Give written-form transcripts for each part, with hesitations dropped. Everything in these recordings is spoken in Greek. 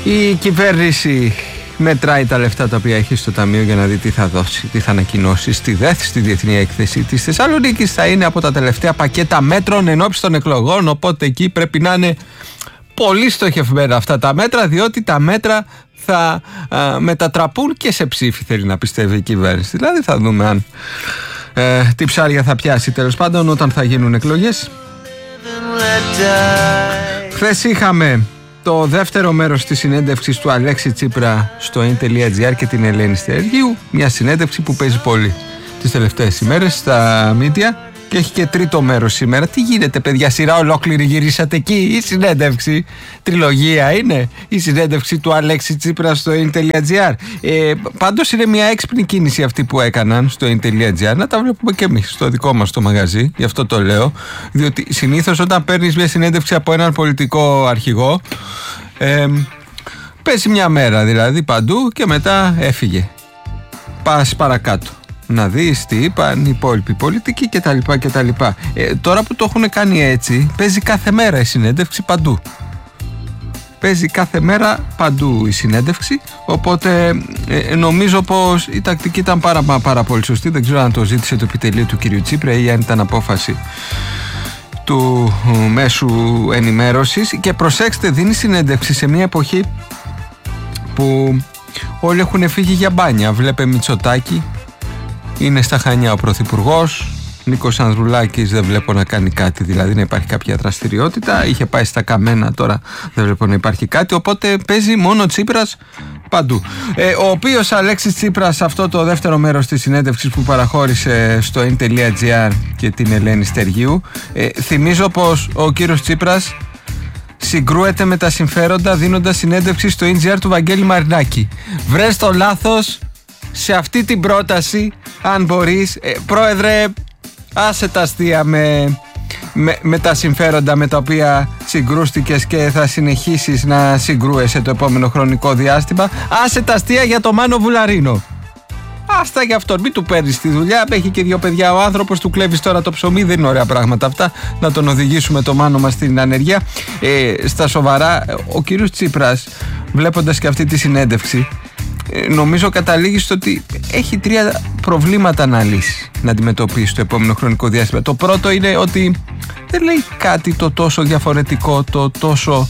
Η κυβέρνηση μετράει τα λεφτά τα οποία έχει στο ταμείο για να δει τι θα δώσει, τι θα ανακοινώσει στη ΔΕΘ, στη Διεθνή Έκθεση της Θεσσαλονίκης. Θα είναι από τα τελευταία πακέτα μέτρων ενόψει των εκλογών, οπότε εκεί πρέπει να είναι πολύ στοχευμένα αυτά τα μέτρα, διότι τα μέτρα θα μετατραπούν και σε ψήφι, θέλει να πιστεύει η κυβέρνηση. Δηλαδή θα δούμε αν τι ψάρια θα πιάσει τέλος πάντων όταν θα γίνουν εκλογές. Χθες είχαμε το δεύτερο μέρος της συνέντευξης του Αλέξη Τσίπρα στο in.gr και την Ελένη Στεργίου. Μια συνέντευξη που παίζει πολύ τις τελευταίες ημέρες στα media και έχει και τρίτο μέρος σήμερα. Τι γίνεται, παιδιά, σειρά ολόκληρη γυρίσατε εκεί? Η συνέντευξη, τριλογία είναι η συνέντευξη του Αλέξη Τσίπρα στο in.gr. Πάντως είναι μια έξυπνη κίνηση αυτή που έκαναν στο in.gr. Να τα βλέπουμε και εμείς στο δικό μας το μαγαζί, γι' αυτό το λέω. Διότι συνήθως όταν παίρνεις μια συνέντευξη από έναν πολιτικό αρχηγό, πέσει μια μέρα δηλαδή παντού και μετά έφυγε. Πας παρακάτω να δεις τι είπαν οι υπόλοιποι πολιτικοί κτλ. Τώρα που το έχουν κάνει έτσι, παίζει κάθε μέρα η συνέντευξη παντού. Παίζει κάθε μέρα παντού η συνέντευξη, οπότε νομίζω πως η τακτική ήταν πάρα πολύ σωστή. Δεν ξέρω αν το ζήτησε το επιτελείο του κ. Τσίπρα ή αν ήταν απόφαση του μέσου ενημέρωσης. Και προσέξτε, δίνει συνέντευξη σε μια εποχή που όλοι έχουν φύγει για μπάνια. Βλέπε Μητσοτάκη, είναι στα Χανιά ο Πρωθυπουργός. Νίκος Ανδρουλάκης δεν βλέπω να κάνει κάτι, δηλαδή να υπάρχει κάποια δραστηριότητα. Είχε πάει στα Καμένα, τώρα δεν βλέπω να υπάρχει κάτι. Οπότε παίζει μόνο Τσίπρας παντού. Ο οποίος Αλέξης Τσίπρας, αυτό το δεύτερο μέρος της συνέντευξης που παραχώρησε στο in.gr και την Ελένη Στεργίου, θυμίζω πως ο κύριος Τσίπρας συγκρούεται με τα συμφέροντα δίνοντας συνέντευξη στο in.gr του Βαγγέλη Μαρινάκη. Βρες το λάθος σε αυτή την πρόταση, αν μπορείς. Πρόεδρε, άσε τα αστεία με τα συμφέροντα με τα οποία συγκρούστηκες και θα συνεχίσεις να συγκρούεσαι το επόμενο χρονικό διάστημα. Άσε τα αστεία για το Μάνο Βουλαρίνο. Άστα για αυτόν, μην του παίρνεις τη δουλειά. Έχει και δύο παιδιά ο άνθρωπος, του κλέβεις τώρα το ψωμί. Δεν είναι ωραία πράγματα αυτά. Να τον οδηγήσουμε το Μάνο μας στην ανεργία. Στα σοβαρά, ο κύριος Τσίπρας, βλέποντας και αυτή τη συνέντευξη, νομίζω καταλήγει στο ότι έχει τρία προβλήματα να λύσει, να αντιμετωπίσει στο επόμενο χρονικό διάστημα. Το πρώτο είναι ότι δεν λέει κάτι το τόσο διαφορετικό, το τόσο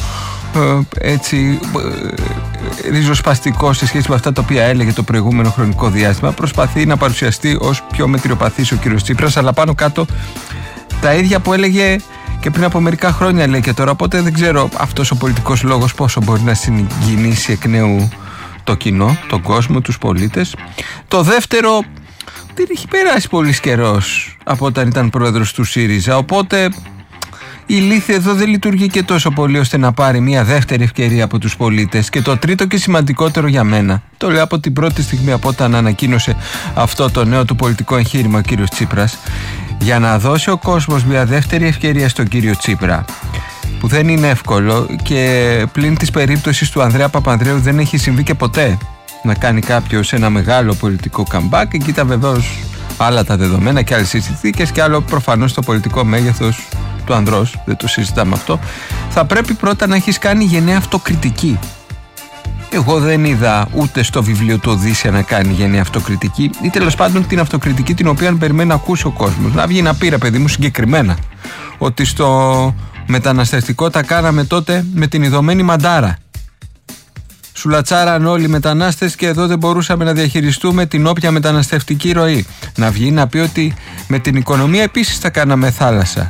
ριζοσπαστικό σε σχέση με αυτά τα οποία έλεγε το προηγούμενο χρονικό διάστημα. Προσπαθεί να παρουσιαστεί ως πιο μετριοπαθής ο κύριος Τσίπρας, αλλά πάνω κάτω τα ίδια που έλεγε και πριν από μερικά χρόνια λέει και τώρα. Οπότε δεν ξέρω αυτός ο πολιτικός λόγος πόσο μπορεί να συγκινήσει εκ νέου το κοινό, τον κόσμο, τους πολίτες. Το δεύτερο, δεν έχει περάσει πολύς καιρός από όταν ήταν πρόεδρος του ΣΥΡΙΖΑ, οπότε η λύθη εδώ δεν λειτουργεί και τόσο πολύ ώστε να πάρει μια δεύτερη ευκαιρία από τους πολίτες. Και το τρίτο και σημαντικότερο για μένα, το λέω από την πρώτη στιγμή, από όταν ανακοίνωσε αυτό το νέο του πολιτικό εγχείρημα ο κύριος Τσίπρας, για να δώσει ο κόσμος μια δεύτερη ευκαιρία στον κύριο Τσίπρα, που δεν είναι εύκολο και πλην της περίπτωσης του Ανδρέα Παπανδρέου δεν έχει συμβεί και ποτέ να κάνει κάποιος ένα μεγάλο πολιτικό comeback. Εκεί ήταν βεβαίως άλλα τα δεδομένα και άλλες συνθήκες και άλλο προφανώς το πολιτικό μέγεθος του ανδρός, δεν το συζητάμε αυτό. Θα πρέπει πρώτα να έχεις κάνει γενναία αυτοκριτική. Εγώ δεν είδα ούτε στο βιβλίο του Οδύσσια να κάνει γενναία αυτοκριτική, ή τέλος πάντων την αυτοκριτική την οποία περιμένει να ακούσει ο κόσμος. Να βγει να πει, ρε παιδί μου, συγκεκριμένα ότι στο μεταναστευτικό τα κάναμε τότε με την ειδωμένη μαντάρα. Σουλατσάραν όλοι οι μετανάστες και εδώ δεν μπορούσαμε να διαχειριστούμε την όποια μεταναστευτική ροή. Να βγει να πει ότι με την οικονομία επίσης τα κάναμε θάλασσα.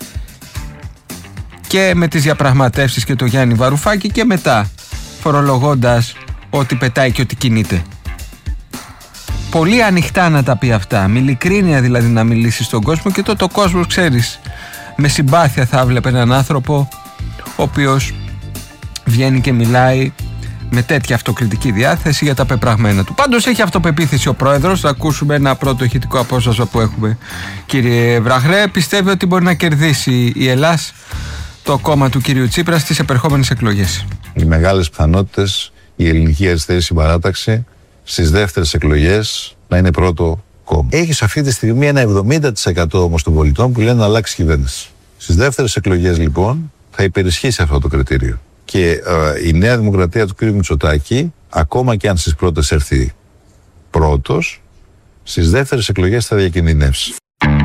Και με τις διαπραγματεύσεις και το Γιάννη Βαρουφάκη και μετά φορολογώντας ότι πετάει και ότι κινείται. Πολύ ανοιχτά να τα πει αυτά, με ειλικρίνεια δηλαδή να μιλήσει στον κόσμο, και τότε ο κόσμος, ξέρεις, με συμπάθεια θα έβλεπε έναν άνθρωπο ο οποίος βγαίνει και μιλάει με τέτοια αυτοκριτική διάθεση για τα πεπραγμένα του. Πάντως έχει αυτοπεποίθηση ο πρόεδρος. Θα ακούσουμε ένα πρώτο ηχητικό απόσπασμα που έχουμε. Κύριε Βραχρέ, πιστεύει ότι μπορεί να κερδίσει η Ελλάς, το κόμμα του κυρίου Τσίπρα, στις επερχόμενες εκλογές? Οι μεγάλες πιθανότητες η ελληνική αριστερή συμπαράταξη στις δεύτερες εκλογές να είναι πρώτο κόμμα. Έχεις αυτή τη στιγμή ένα 70% όμως των πολιτών που λένε να αλλάξει κυβέρνηση. Στις δεύτερες εκλογές λοιπόν θα υπερισχύσει αυτό το κριτήριο. Και η Νέα Δημοκρατία του κ. Μητσοτάκη, ακόμα και αν στις πρώτες έρθει πρώτος, στις δεύτερες εκλογές θα διακινδυνεύσει.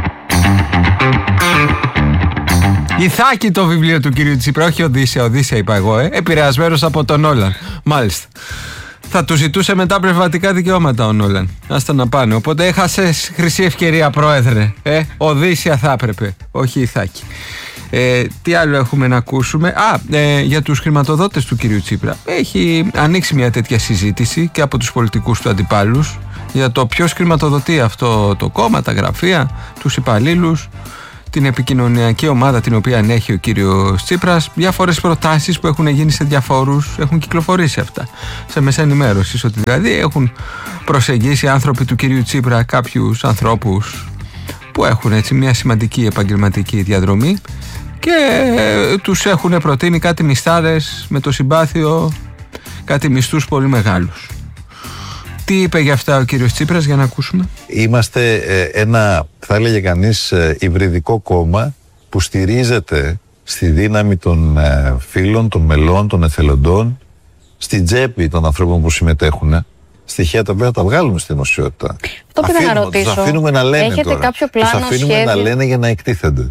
Ιθάκη το βιβλίο του κυρίου Τσίπρα, όχι Οδύσσια είπα εγώ, επηρεασμένος από τον Όλαν. Μάλιστα. Θα του ζητούσε μετά πνευματικά δικαιώματα ο Νόλαν. Άστα να πάνε. Οπότε έχασες χρυσή ευκαιρία, πρόεδρε. Οδύσσια θα έπρεπε, όχι Ιθάκη. Τι άλλο έχουμε να ακούσουμε? Για τους χρηματοδότες του κυρίου Τσίπρα. Έχει ανοίξει μια τέτοια συζήτηση και από τους πολιτικούς του αντιπάλους για το ποιος χρηματοδοτεί αυτό το κόμμα, τα γραφεία, τους υπαλλήλους, την επικοινωνιακή ομάδα την οποία ανέχει ο κύριος Τσίπρας. Διάφορες προτάσεις που έχουν γίνει σε διαφόρους, έχουν κυκλοφορήσει αυτά σε μέσα ενημέρωσης, ότι δηλαδή έχουν προσεγγίσει άνθρωποι του κυρίου Τσίπρα κάποιους ανθρώπους που έχουν έτσι μια σημαντική επαγγελματική διαδρομή και τους έχουν προτείνει κάτι μισθάρες με το συμπάθειο, κάτι μισθούς πολύ μεγάλους. Τι είπε για αυτά ο κύριος Τσίπρας, για να ακούσουμε? Είμαστε ένα, θα έλεγε κανείς, υβριδικό κόμμα που στηρίζεται στη δύναμη των φίλων, των μελών, των εθελοντών, στην τσέπη των ανθρώπων που συμμετέχουν. Στοιχεία τα οποία τα βγάλουμε στη δημοσιότητα. Αυτό πήγα να ρωτήσω. Τους αφήνουμε να λένε. Έχετε τώρα. κάποιο πλάνο, τους αφήνουμε σχέδιο? να λένε για να εκτίθενται.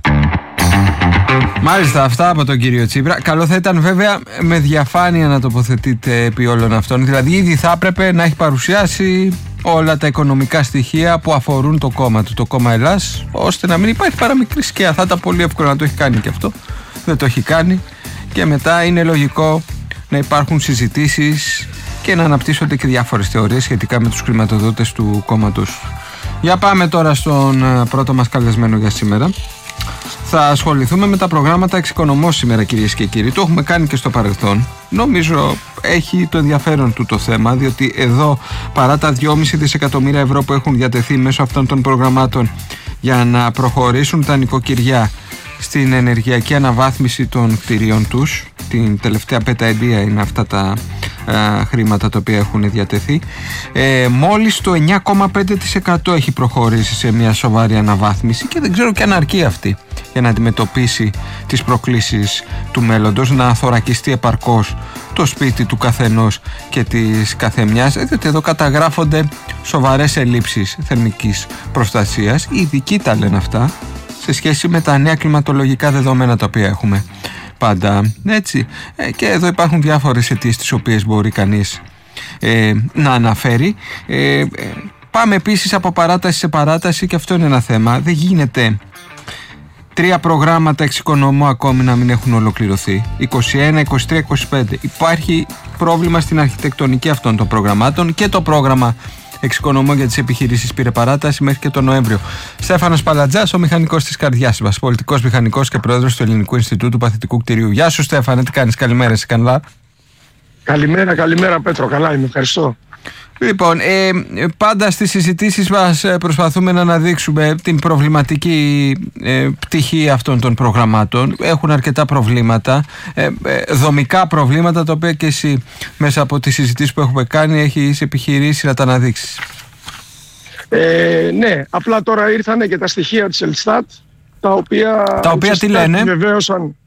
Μάλιστα, αυτά από τον κύριο Τσίπρα. Καλό θα ήταν βέβαια με διαφάνεια να τοποθετείτε επί όλων αυτών. Δηλαδή ήδη θα έπρεπε να έχει παρουσιάσει όλα τα οικονομικά στοιχεία που αφορούν το κόμμα του, το κόμμα Ελλάς, ώστε να μην υπάρχει παραμικρή σκιά. Θα ήταν πολύ εύκολο να το έχει κάνει και αυτό. Δεν το έχει κάνει και μετά είναι λογικό να υπάρχουν συζητήσεις και να αναπτύσσονται και διάφορες θεωρίες σχετικά με τους χρηματοδότες του κόμματος. Για πάμε τώρα στον πρώτο μας καλεσμένο για σήμερα. Θα ασχοληθούμε με τα προγράμματα εξοικονομώσεως σήμερα, κυρίες και κύριοι. Το έχουμε κάνει και στο παρελθόν. Νομίζω έχει το ενδιαφέρον του το θέμα, διότι εδώ παρά τα 2,5 δισεκατομμύρια ευρώ που έχουν διατεθεί μέσω αυτών των προγραμμάτων για να προχωρήσουν τα νοικοκυριά στην ενεργειακή αναβάθμιση των κτηρίων τους, την τελευταία πενταετία είναι αυτά τα χρήματα τα οποία έχουν διατεθεί, μόλις το 9,5% έχει προχωρήσει σε μια σοβαρή αναβάθμιση και δεν ξέρω και αν αρκεί αυτή για να αντιμετωπίσει τις προκλήσεις του μέλλοντος, να θωρακιστεί επαρκώς το σπίτι του καθενός και της καθεμιάς, διότι εδώ καταγράφονται σοβαρές ελλείψεις θερμικής προστασίας. Οι ειδικοί τα λένε αυτά σε σχέση με τα νέα κλιματολογικά δεδομένα τα οποία έχουμε πάντα, έτσι, και εδώ υπάρχουν διάφορες αιτίες τις οποίες μπορεί κανείς να αναφέρει. Πάμε επίσης από παράταση σε παράταση και αυτό είναι ένα θέμα. Δεν γίνεται 3 προγράμματα εξοικονομώ ακόμη να μην έχουν ολοκληρωθεί. 21, 23, 25. Υπάρχει πρόβλημα στην αρχιτεκτονική αυτών των προγραμμάτων και το πρόγραμμα εξοικονομώ για τις επιχειρήσεις πήρε παράταση μέχρι και τον Νοέμβριο. Στέφανος Παλατζάς, ο μηχανικός της καρδιάς μας, πολιτικός μηχανικός και πρόεδρος του Ελληνικού Ινστιτούτου Παθητικού Κτηρίου. Γεια σου, Στέφανε, τι κάνεις? Καλημέρα, είσαι καλά? Καλημέρα Πέτρο, καλά είμαι, ευχαριστώ. Λοιπόν, πάντα στις συζητήσεις μας προσπαθούμε να αναδείξουμε την προβληματική πτυχή αυτών των προγραμμάτων. Έχουν αρκετά προβλήματα, δομικά προβλήματα, τα οποία και εσύ μέσα από τις συζητήσεις που έχουμε κάνει έχεις επιχειρήσει να τα αναδείξεις. Ναι, απλά τώρα ήρθανε και τα στοιχεία της Ελστάτ, τα οποία τι λένε? Βεβαίωσαν.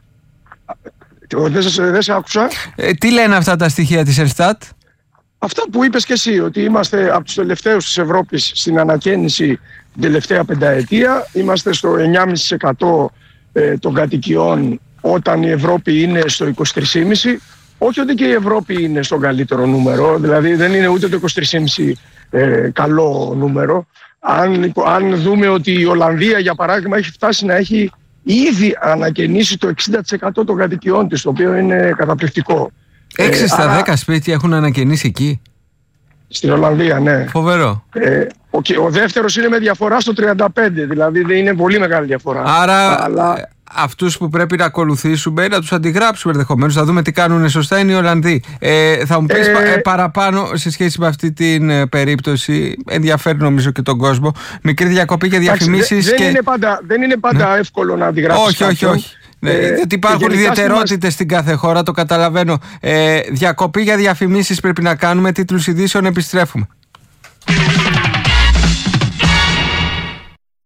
Δεν σε άκουσα. Τι λένε αυτά τα στοιχεία της Ελστάτ? Αυτά που είπες και εσύ, ότι είμαστε από τους τελευταίους της Ευρώπης στην ανακαίνιση την τελευταία πενταετία. Είμαστε στο 9,5% των κατοικιών, όταν η Ευρώπη είναι στο 23,5%. Όχι ότι και η Ευρώπη είναι στο καλύτερο νούμερο, δηλαδή δεν είναι ούτε το 23,5% καλό νούμερο. Αν δούμε ότι η Ολλανδία, για παράδειγμα, έχει φτάσει να έχει ήδη ανακαινήσει το 60% των κατοικιών της, το οποίο είναι καταπληκτικό. 6 στα 10 σπίτια έχουν ανακαινήσει εκεί. Στην Ολλανδία, ναι. Φοβερό. Ο δεύτερος είναι με διαφορά στο 35, δηλαδή δεν είναι πολύ μεγάλη διαφορά. Άρα αυτούς που πρέπει να ακολουθήσουμε, να τους αντιγράψουμε ενδεχομένως, να δούμε τι κάνουν σωστά, είναι οι Ολλανδοί. Θα μου πεις παραπάνω σε σχέση με αυτή την περίπτωση, ενδιαφέρει νομίζω και τον κόσμο. Μικρή διακοπή για διαφημίσεις. Δεν είναι πάντα εύκολο να αντιγράψεις. Όχι. Γιατί υπάρχουν ιδιαιτερότητες στην κάθε χώρα, το καταλαβαίνω. Διακοπή για διαφημίσεις πρέπει να κάνουμε, τίτλους ειδήσεων, επιστρέφουμε. Ναι,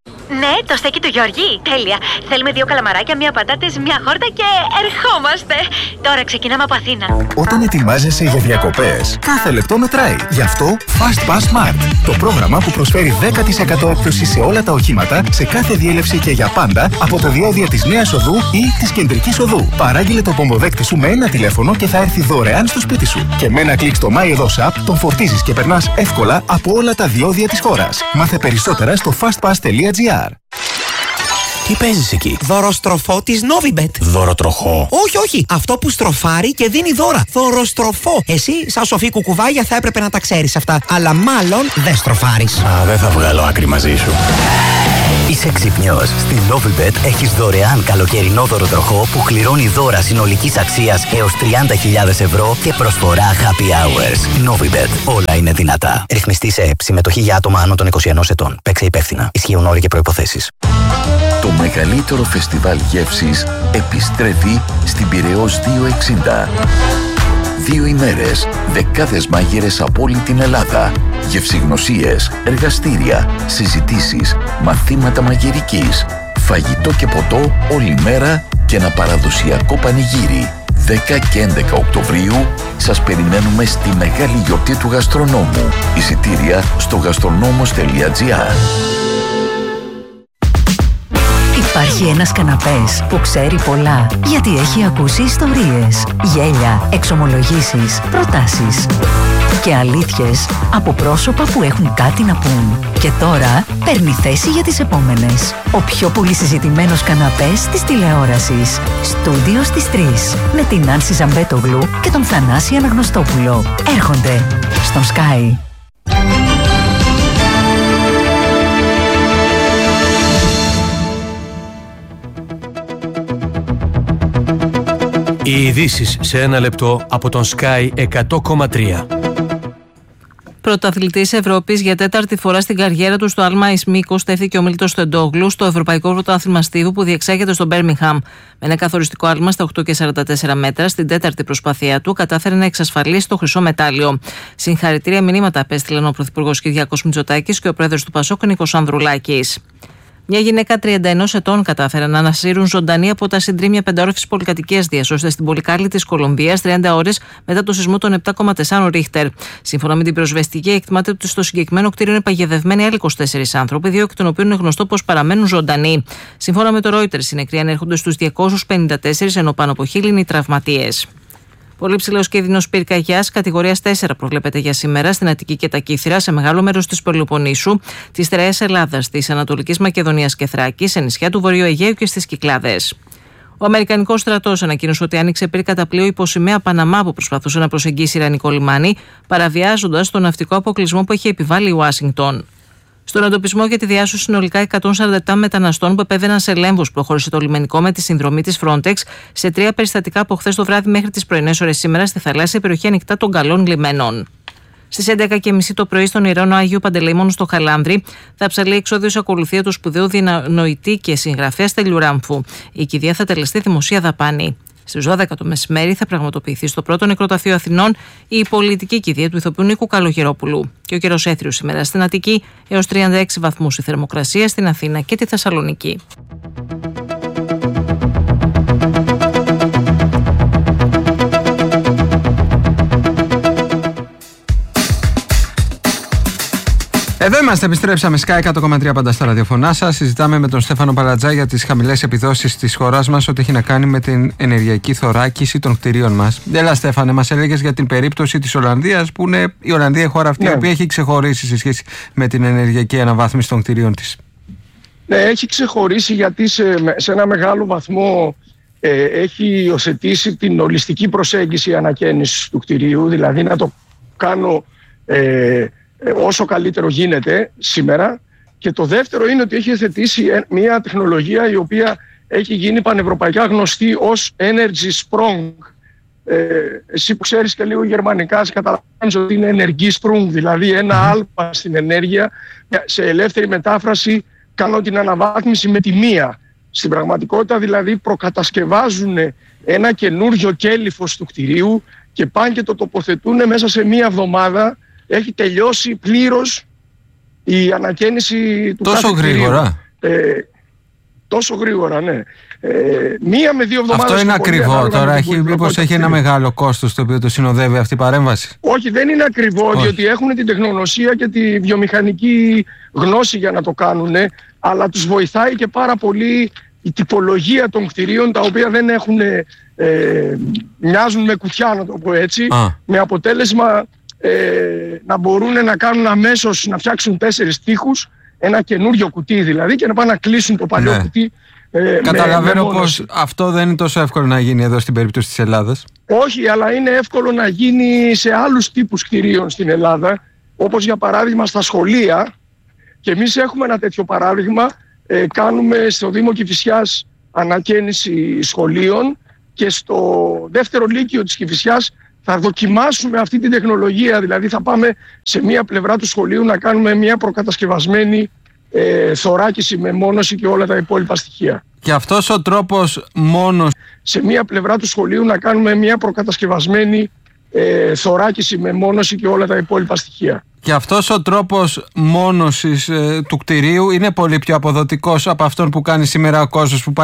Ναι, το στέκι του Γιώργη. Τέλεια. Θέλουμε 2 καλαμαράκια, 1 πατάτες, 1 χόρτα και ερχόμαστε. Τώρα ξεκινάμε από Αθήνα. Όταν ετοιμάζεσαι για διακοπές, κάθε λεπτό μετράει. Γι' αυτό Fast Pass Smart. Το πρόγραμμα που προσφέρει 10% έκπτωση σε όλα τα οχήματα, σε κάθε διέλευση και για πάντα, από τα διόδια της Νέας Οδού ή της Κεντρικής Οδού. Παράγγειλε το πομποδέκτη σου με ένα τηλέφωνο και θα έρθει δωρεάν στο σπίτι σου. Και με ένα κλικ στο MyEdos App τον φορτίζεις και περνάς εύκολα από όλα τα διόδια της χώρας. Μάθε περισσότερα στο fastpass.gr. Τι παίζεις εκεί? Δωροστροφό της Novibet. Δωροτροχό? Όχι. Αυτό που στροφάρει και δίνει δώρα. Δωροστροφό. Εσύ, σαν σοφή κουκουβάγια, θα έπρεπε να τα ξέρεις αυτά. Αλλά μάλλον δεν στροφάρεις. Δεν θα βγάλω άκρη μαζί σου. Είσαι ξυπνιός. Στην Novibet έχεις δωρεάν καλοκαιρινό δωροτροχό που κληρώνει δώρα συνολικής αξίας έως 30.000 ευρώ και προσφορά happy hours. Novibet. Όλα είναι δυνατά. Ρυθμιστή σε ΕΕΠ. Συμμετοχή για άτομα άνω των 21 ετών. Παίξε υπεύθυνα. Ισχύουν όροι και προϋποθέσεις. Το μεγαλύτερο φεστιβάλ γεύσης επιστρέφει στην Πειραιώς 260. 2 ημέρες, δεκάδες μάγειρες από όλη την Ελλάδα, γευσηγνωσίες, εργαστήρια, συζητήσεις, μαθήματα μαγειρικής, φαγητό και ποτό όλη μέρα και ένα παραδοσιακό πανηγύρι. 10 και 11 Οκτωβρίου σας περιμένουμε στη μεγάλη γιορτή του γαστρονόμου. Εισιτήρια στο gastronomos.gr. Υπάρχει ένας καναπές που ξέρει πολλά, γιατί έχει ακούσει ιστορίες, γέλια, εξομολογήσεις, προτάσεις και αλήθειες από πρόσωπα που έχουν κάτι να πούν. Και τώρα παίρνει θέση για τις επόμενες. Ο πιο πολύ συζητημένος καναπές της τηλεόρασης. Στούντιο στις 3 με την Άνση Ζαμπέτογλου και τον Θανάση Αναγνωστόπουλο. Έρχονται στον Sky. Οι ειδήσεις σε 1 λεπτό από τον Sky 100,3. Πρωταθλητής Ευρώπης για 4η φορά στην καριέρα του στο άλμα εις μήκος στέφθηκε ο Μίλτος Τεντόγλου στο Ευρωπαϊκό Πρωτάθλημα Στίβου που διεξάγεται στο Μπέρμιγχαμ. Με ένα καθοριστικό άλμα στα 8,44 μέτρα, στην 4η προσπάθειά του, κατάφερε να εξασφαλίσει το χρυσό μετάλλιο. Συγχαρητήρια μηνύματα απέστειλαν ο Πρωθυπουργός Κυριάκος Μητσοτάκης και ο Πρόεδρος του Πασόκ Νίκος Ανδρουλάκης. Μια γυναίκα 31 ετών κατάφερε να ανασύρουν ζωντανή από τα συντρίμμια πενταόροφης πολυκατοικίας διασώστε στην Πολυκάλη της Κολομβίας 30 ώρες μετά το σεισμό των 7,4 Ρίχτερ. Σύμφωνα με την πυροσβεστική, εκτιμάται ότι στο συγκεκριμένο κτίριο είναι παγιδευμένοι άλλοι 24 άνθρωποι, 2 εκ των οποίων είναι γνωστό πως παραμένουν ζωντανοί. Σύμφωνα με το Reuters, οι νεκροί ανέρχονται στους 254, ενώ πάνω από 1.000 είναι οι τραυματίες. Πολύ ψηλός κίνδυνος πυρκαγιάς κατηγορίας 4 προβλέπεται για σήμερα στην Αττική και τα Κύθυρα, σε μεγάλο μέρος της Πελοποννήσου, της Στερεάς Ελλάδας, της Ανατολικής Μακεδονίας και Θράκης, σε νησιά του Βορείου Αιγαίου και στις Κυκλάδες. Ο Αμερικανικός στρατός ανακοίνωσε ότι άνοιξε πυρκαταπλοίο πλοίο υπό σημαία Παναμά που προσπαθούσε να προσεγγίσει Ιρανικό λιμάνι, παραβιάζοντας τον ναυτικό αποκλεισμό που έχει επιβάλει η Ουάσιγκτον. Στον εντοπισμό για τη διάσωση συνολικά 147 μεταναστών που επέβαιναν σε λέμβους προχώρησε το λιμενικό με τη συνδρομή της Frontex σε 3 περιστατικά από χθες το βράδυ μέχρι τις πρωινές ώρες σήμερα στη θαλάσσια περιοχή ανοιχτά των καλών λιμένων. Στις 11.30 το πρωί στον Ηρώνο Άγιο Παντελεήμονου στο Χαλάνδρη θα ψαλεί εξόδιος ακολουθία του σπουδαίου διανοητή και συγγραφέα Στέλιου Ράμφου. Η κηδεία θα τελεστεί δημοσία δαπάνη. Στις 12 το μεσημέρι θα πραγματοποιηθεί στο πρώτο νεκροταφείο Αθηνών η πολιτική κηδεία του ηθοποιού Νίκου Καλογερόπουλου. Και ο καιρός έθριος σήμερα στην Αττική, έως 36 βαθμούς η θερμοκρασία στην Αθήνα και τη Θεσσαλονίκη. Εδώ είμαστε, επιστρέψαμε. Sky 100,3 πάντα στα ραδιοφωνά σας. Συζητάμε με τον Στέφανο Παλατζά για τις χαμηλές επιδόσεις της χώρας μας, ό,τι έχει να κάνει με την ενεργειακή θωράκιση των κτηρίων μας. Έλα, Στέφανε, μας έλεγες για την περίπτωση της Ολλανδίας, που είναι η Ολλανδία η χώρα αυτή, η οποία έχει ξεχωρίσει σε σχέση με την ενεργειακή αναβάθμιση των κτηρίων της. Ναι, έχει ξεχωρίσει γιατί σε ένα μεγάλο βαθμό έχει υιοθετήσει την ολιστική προσέγγιση ανακαίνησης του κτηρίου, δηλαδή να το κάνω όσο καλύτερο γίνεται σήμερα. Και το δεύτερο είναι ότι έχει υιοθετήσει μια τεχνολογία η οποία έχει γίνει πανευρωπαϊκά γνωστή ως Energy Sprung. Εσύ που ξέρεις και λίγο γερμανικά, καταλαβαίνεις ότι είναι ενεργή sprung, δηλαδή ένα άλμα στην ενέργεια. Σε ελεύθερη μετάφραση, κάνω την αναβάθμιση με τη μία. Στην πραγματικότητα δηλαδή προκατασκευάζουν ένα καινούριο κέλυφος του κτηρίου και πάνε και το τοποθετούν μέσα σε μία εβδομάδα. Έχει τελειώσει πλήρως η ανακαίνιση του τόσο κάθε γρήγορα κτηρίου. Τόσο γρήγορα, ναι. 1 με 2 εβδομάδες. Αυτό είναι ακριβό τώρα, μήπως έχει ένα μεγάλο κόστος το οποίο το συνοδεύει αυτή η παρέμβαση? Όχι, δεν είναι ακριβό, διότι έχουν την τεχνογνωσία και τη βιομηχανική γνώση για να το κάνουν, αλλά τους βοηθάει και πάρα πολύ η τυπολογία των κτηρίων, τα οποία δεν έχουν, μοιάζουν με κουτιά, να το πω έτσι, με αποτέλεσμα να μπορούν να κάνουν αμέσως, να φτιάξουν 4 τοίχους, ένα καινούριο κουτί δηλαδή, και να πάνε να κλείσουν το παλιό κουτί. Καταλαβαίνω πως αυτό δεν είναι τόσο εύκολο να γίνει εδώ στην περίπτωση της Ελλάδας. Όχι, αλλά είναι εύκολο να γίνει σε άλλους τύπους κτηρίων στην Ελλάδα, όπως για παράδειγμα στα σχολεία. Και εμείς έχουμε ένα τέτοιο παράδειγμα. Κάνουμε στο Δήμο Κηφισιάς ανακαίνιση σχολείων, και στο δεύτερο λύκειο της Κηφισιάς θα δοκιμάσουμε αυτή την τεχνολογία. Δηλαδή θα πάμε σε μία πλευρά του σχολείου να κάνουμε μία προκατασκευασμένη θωράκιση με μόνωση και όλα τα υπόλοιπα στοιχεία. Και αυτός ο τρόπος μόνος... Σε μία πλευρά του σχολείου να κάνουμε μία προκατασκευασμένη θωράκιση με μόνωση και όλα τα υπόλοιπα στοιχεία. Και αυτός ο τρόπος μόνωσης του κτηρίου είναι πολύ πιο αποδοτικός από αυτόν που κάνει σήμερα ο κόσμος που